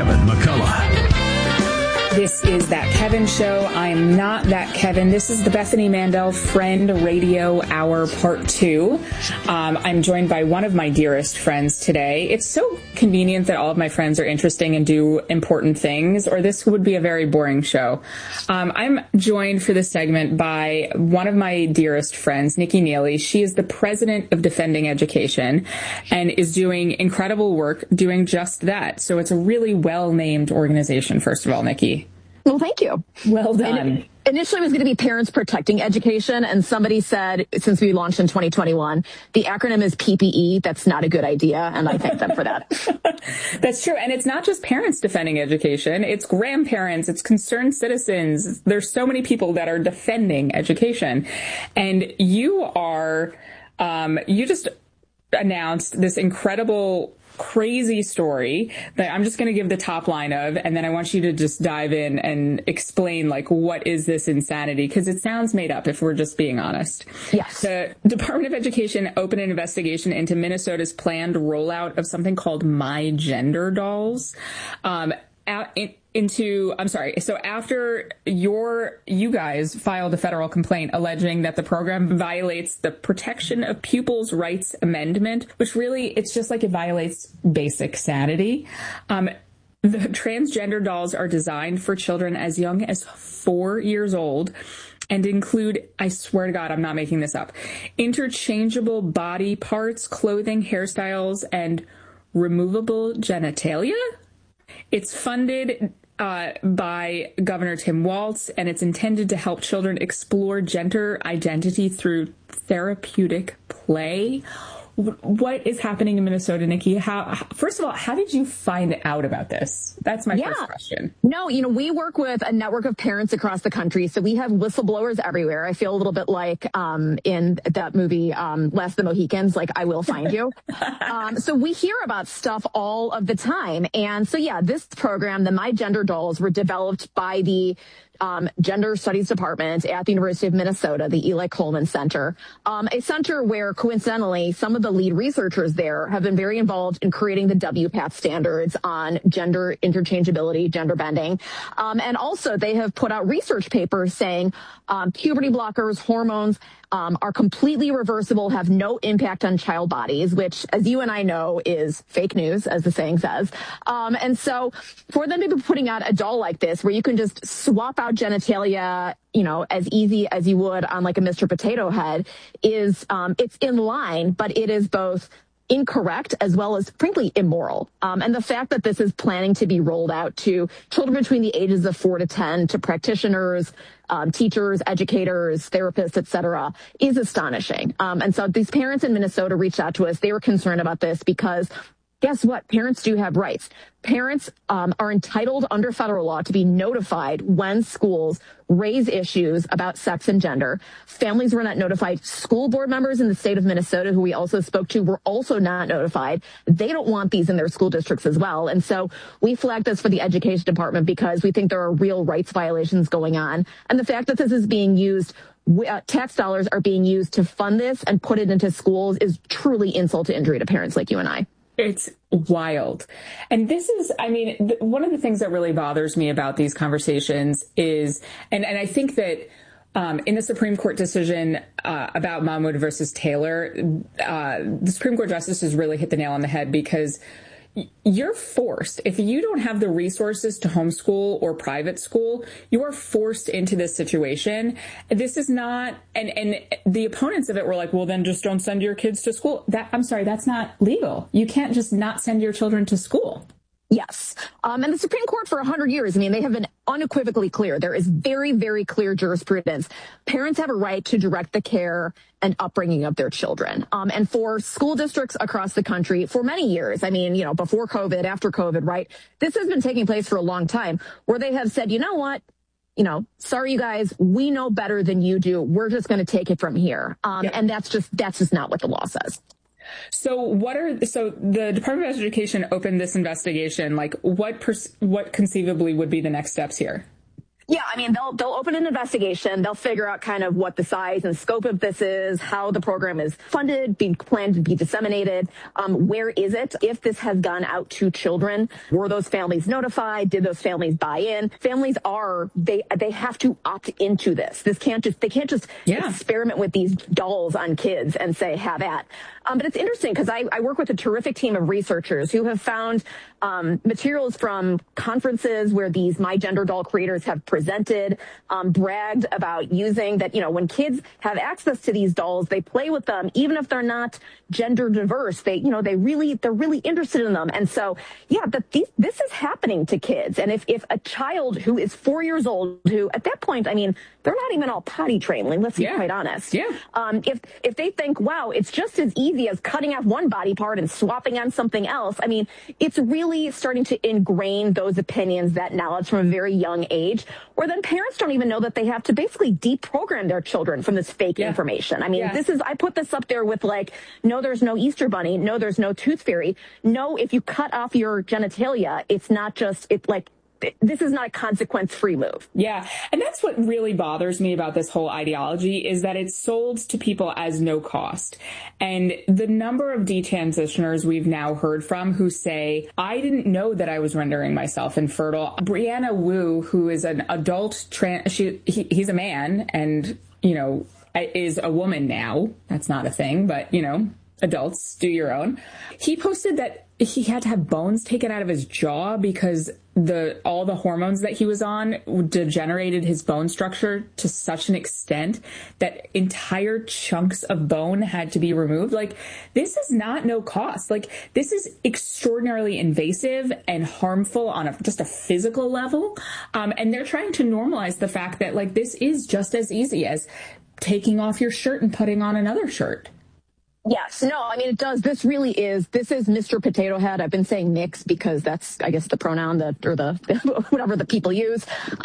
Kevin McCullough. This is That Kevin Show. I am not that Kevin. This is the Bethany Mandel Friend Radio Hour Part 2. I'm joined by one of my dearest friends today. It's so convenient that all of my friends are interesting and do important things, or this would be a very boring show. I'm joined for this segment by one of my dearest friends, Nikki Neely. She is the president of Defending Education and is doing incredible work doing just that. So it's a really well-named organization, first of all, Nikki. Well, thank you. Well done. Initially, it was going to be Parents Protecting Education, and somebody said, since we launched in 2021, the acronym is PPE. That's not a good idea, and I thank them for that. That's true, and it's not just parents defending education. It's grandparents, it's concerned citizens. There's so many people that are defending education, and you are, you just announced this incredible crazy story that I'm just going to give the top line of, and then I want you to just dive in and explain, like, what is this insanity? Because it sounds made up if we're just being honest. Yes. The Department of Education opened an investigation into Minnesota's planned rollout of something called My Gender Dolls. So after you guys filed a federal complaint alleging that the program violates the Protection of Pupils' Rights Amendment, which really, it's just like it violates basic sanity. The transgender dolls are designed for children as young as 4 years old and include, I swear to God, I'm not making this up, interchangeable body parts, clothing, hairstyles, and removable genitalia. It's funded by Governor Tim Walz, and it's intended to help children explore gender identity through therapeutic play. What is happening in Minnesota, Nikki? First of all, how did you find out about this? That's my first question. No, we work with a network of parents across the country, so we have whistleblowers everywhere. I feel a little bit like in that movie, Last of the Mohicans, like I will find you. So we hear about stuff all of the time. And so, this program, the My Gender Dolls, were developed by the Gender Studies Department at the University of Minnesota, the Eli Coleman Center, a center where, coincidentally, some of the lead researchers there have been very involved in creating the WPATH standards on gender interchangeability, gender bending. And also they have put out research papers saying puberty blockers, hormones, are completely reversible, have no impact on child bodies, which, as you and I know, is fake news, as the saying says. And so for them to be putting out a doll like this, where you can just swap out genitalia, as easy as you would on like a Mr. Potato Head, is, it's in line, but it is both incorrect as well as, frankly, immoral. And the fact that this is planning to be rolled out to children between the ages of 4 to 10, to practitioners, teachers, educators, therapists, et cetera, is astonishing. And so these parents in Minnesota reached out to us. They were concerned about this because guess what? Parents do have rights. Parents are entitled under federal law to be notified when schools raise issues about sex and gender. Families were not notified. School board members in the state of Minnesota, who we also spoke to, were also not notified. They don't want these in their school districts as well. And so we flagged this for the education department because we think there are real rights violations going on. And the fact that this is being used, tax dollars are being used to fund this and put it into schools, is truly insult to injury to parents like you and I. It's wild. And this is, one of the things that really bothers me about these conversations is, and I think that in the Supreme Court decision about Mahmoud versus Taylor, the Supreme Court justices really hit the nail on the head, because you're forced, if you don't have the resources to homeschool or private school, you are forced into this situation. This is not, and the opponents of it were like, well, then just don't send your kids to school. I'm sorry, that's not legal. You can't just not send your children to school. Yes. And the Supreme Court for 100 years, they have been unequivocally clear. There is very, very clear jurisprudence. Parents have a right to direct the care and upbringing of their children. And for school districts across the country for many years, before COVID, after COVID, right? This has been taking place for a long time, where they have said, you know what? Sorry, you guys, we know better than you do. We're just going to take it from here. And that's just not what the law says. So the Department of Education opened this investigation. Like, what conceivably would be the next steps here? Yeah, I mean, they'll open an investigation. They'll figure out kind of what the size and scope of this is, how the program is funded, being planned to be disseminated. Where is it? If this has gone out to children, were those families notified? Did those families buy in? Families they have to opt into this. They can't just experiment with these dolls on kids and say, have at. But it's interesting because I work with a terrific team of researchers who have found materials from conferences where these My Gender Doll creators have presented, bragged about using that, when kids have access to these dolls, they play with them, even if they're not gender diverse, they're really interested in them. And so, this is happening to kids. And if a child who is 4 years old, who at that point, I mean, they're not even all potty trained, let's be quite honest. Yeah. If they think, wow, it's just as easy as cutting off one body part and swapping on something else, I mean, it's really starting to ingrain those opinions, that knowledge from a very young age, where then parents don't even know that they have to basically deprogram their children from this fake information. I mean, I put this up there with no, there's no Easter bunny. No, there's no tooth fairy. No, if you cut off your genitalia, this is not a consequence-free move. Yeah. And that's what really bothers me about this whole ideology is that it's sold to people as no cost. And the number of detransitioners we've now heard from who say, I didn't know that I was rendering myself infertile. Brianna Wu, who is an adult he's a man and, is a woman now. That's not a thing, but, adults, do your own. He posted that he had to have bones taken out of his jaw because all the hormones that he was on degenerated his bone structure to such an extent that entire chunks of bone had to be removed. This is not no cost. This is extraordinarily invasive and harmful on just a physical level. And they're trying to normalize the fact that this is just as easy as taking off your shirt and putting on another shirt. Yes. No, I mean, it does. This is Mr. Potato Head. I've been saying Mix because that's, I guess, the pronoun or the whatever the people use.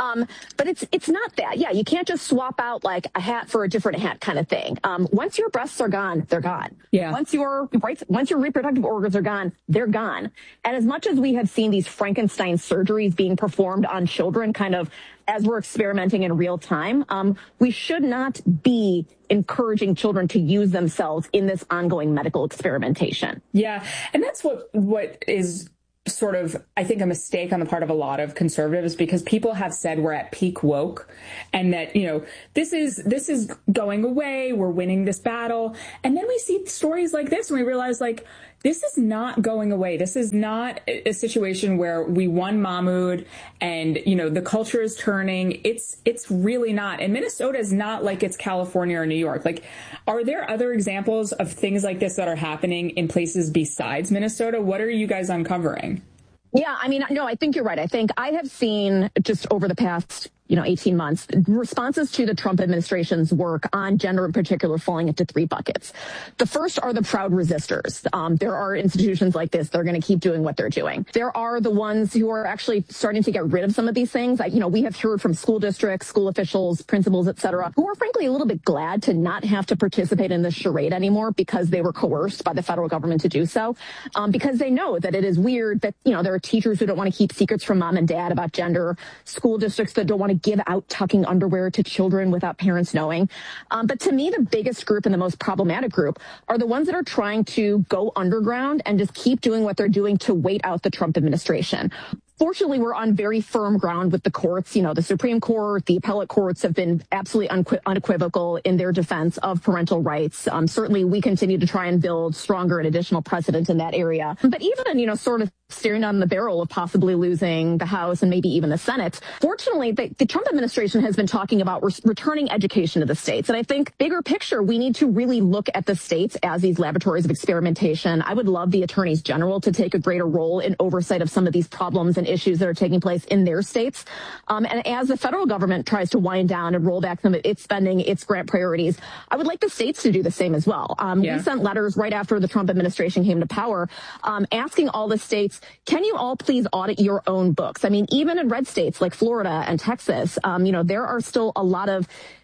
But it's not that. Yeah. You can't just swap out a hat for a different hat kind of thing. Once your breasts are gone, they're gone. Yeah. Once your reproductive organs are gone, they're gone. And as much as we have seen these Frankenstein surgeries being performed on children kind of as we're experimenting in real time, we should not be encouraging children to use themselves in this ongoing medical experimentation. Yeah. And that's what is sort of, I think, a mistake on the part of a lot of conservatives, because people have said we're at peak woke and that, this is going away. We're winning this battle. And then we see stories like this and we realize this is not going away. This is not a situation where we won Mahmoud and, the culture is turning. It's really not. And Minnesota is not like it's California or New York. Are there other examples of things like this that are happening in places besides Minnesota? What are you guys uncovering? Yeah, I mean, no, I think you're right. I think I have seen just over the past 18 months, responses to the Trump administration's work on gender in particular falling into three buckets. The first are the proud resistors. There are institutions like this. They're going to keep doing what they're doing. There are the ones who are actually starting to get rid of some of these things. We have heard from school districts, school officials, principals, et cetera, who are frankly a little bit glad to not have to participate in this charade anymore because they were coerced by the federal government to do so. Because they know that it is weird that, there are teachers who don't want to keep secrets from mom and dad about gender, school districts that don't want to give out tucking underwear to children without parents knowing. But to me, the biggest group and the most problematic group are the ones that are trying to go underground and just keep doing what they're doing to wait out the Trump administration. Fortunately, we're on very firm ground with the courts. The Supreme Court, the appellate courts have been absolutely unequivocal in their defense of parental rights. Certainly, we continue to try and build stronger and additional precedent in that area. But even, sort of staring down the barrel of possibly losing the House and maybe even the Senate, fortunately, the Trump administration has been talking about returning education to the states. And I think bigger picture, we need to really look at the states as these laboratories of experimentation. I would love the attorneys general to take a greater role in oversight of some of these problems and issues that are taking place in their states. And as the federal government tries to wind down and roll back some of its spending, its grant priorities, I would like the states to do the same as well. We sent letters right after the Trump administration came to power, asking all the states, can you all please audit your own books? I mean, even in red states like Florida and Texas, there are still a lot of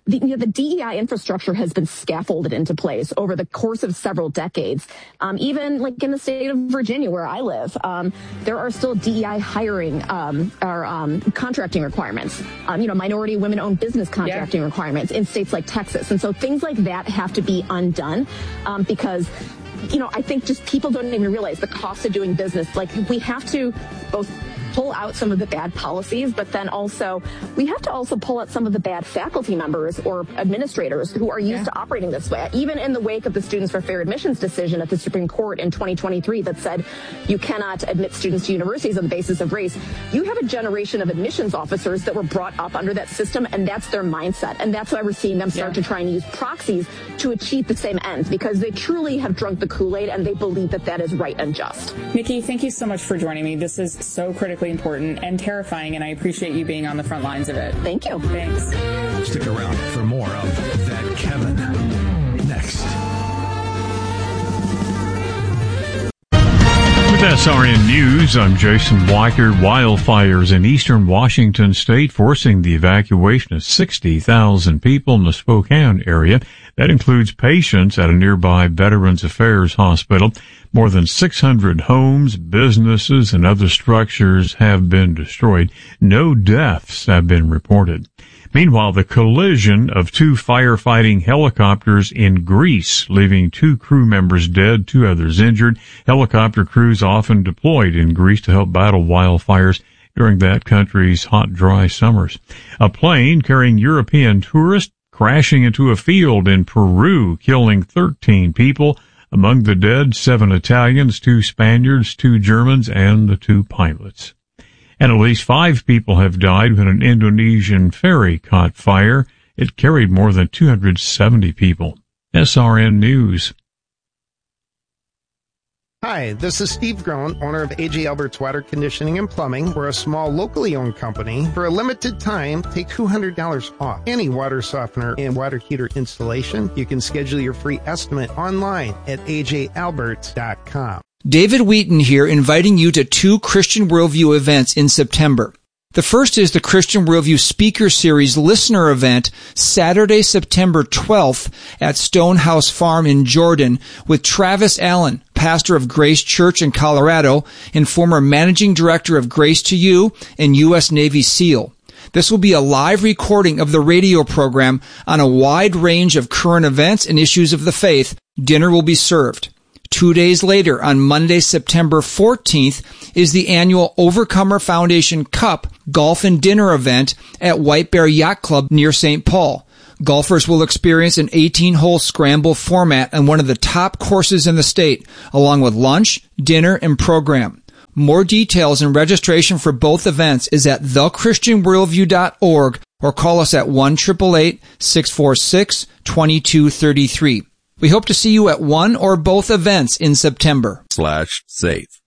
the DEI infrastructure has been scaffolded into place over the course of several decades. Even like in the state of Virginia, where I live, there are still DEI hiring or contracting requirements. Minority women-owned business contracting requirements in states like Texas, and so things like that have to be undone because. I think just people don't even realize the cost of doing business. Like, we have to both pull out some of the bad policies, but then also we have to also pull out some of the bad faculty members or administrators who are used to operating this way. Even in the wake of the Students for Fair Admissions decision at the Supreme Court in 2023 that said you cannot admit students to universities on the basis of race, you have a generation of admissions officers that were brought up under that system, and that's their mindset. And that's why we're seeing them start to try and use proxies to achieve the same ends, because they truly have drunk the Kool-Aid and they believe that that is right and just. Nikki, thank you so much for joining me. This is so critically important and terrifying, and I appreciate you being on the front lines of it. Thank you. Thanks. Stick around for more of That Kevin next. With SRN News, I'm Jason Weichert. Wildfires in eastern Washington state forcing the evacuation of 60,000 people in the Spokane area. That includes patients at a nearby Veterans Affairs hospital. More than 600 homes, businesses, and other structures have been destroyed. No deaths have been reported. Meanwhile, the collision of two firefighting helicopters in Greece, leaving 2 crew members dead, 2 others injured. Helicopter crews often deployed in Greece to help battle wildfires during that country's hot, dry summers. A plane carrying European tourists crashing into a field in Peru, killing 13 people. Among the dead, 7 Italians, 2 Spaniards, 2 Germans, and the 2 pilots. And at least 5 people have died when an Indonesian ferry caught fire. It carried more than 270 people. SRN News. Hi, this is Steve Groen, owner of AJ Alberts Water Conditioning and Plumbing. We're a small, locally owned company. For a limited time, take $200 off any water softener and water heater installation. You can schedule your free estimate online at ajalberts.com. David Wheaton here, inviting you to 2 Christian Worldview events in September. The first is the Christian Worldview Speaker Series Listener Event, Saturday, September 12th at Stonehouse Farm in Jordan with Travis Allen, pastor of Grace Church in Colorado and former managing director of Grace to You and U.S. Navy SEAL. This will be a live recording of the radio program on a wide range of current events and issues of the faith. Dinner will be served. 2 days later, on Monday, September 14th, is the annual Overcomer Foundation Cup Golf and Dinner event at White Bear Yacht Club near St. Paul. Golfers will experience an 18-hole scramble format on one of the top courses in the state, along with lunch, dinner, and program. More details and registration for both events is at thechristianworldview.org or call us at 1-888-646-2233. We hope to see you at one or both events in September. /safe.